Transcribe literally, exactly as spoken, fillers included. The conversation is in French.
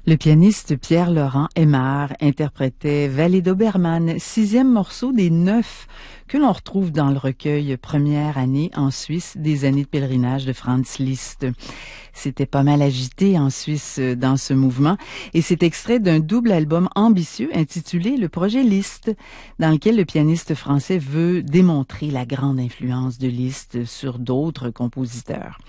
Le pianiste Pierre Laurent Aimard interprétait Vallée d'Obermann, sixième morceau des neuf que l'on retrouve dans le recueil Première année en Suisse des années de pèlerinage de Franz Liszt. C'était pas mal agité en Suisse dans ce mouvement et c'est extrait d'un double album ambitieux intitulé Le Projet Liszt, dans lequel le pianiste français veut démontrer la grande influence de Liszt sur d'autres compositeurs.